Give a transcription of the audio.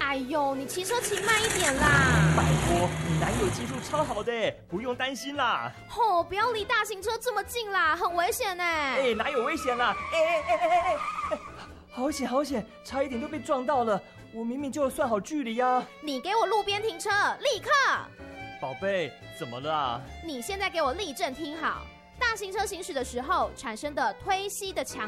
哎呦，你骑车骑慢一点啦！ 拜托，你男友技术超好的，不用担心啦。 吼，不要离大型车这么近啦，很危险呢。 哪有危险啦？好险好险，差一点就被撞到了。我明明就有算好距离啊。 你给我路边停车，立刻！ 宝贝，怎么了啊？ 你现在给我立正听好，大型车行驶的时候产生的推吸的强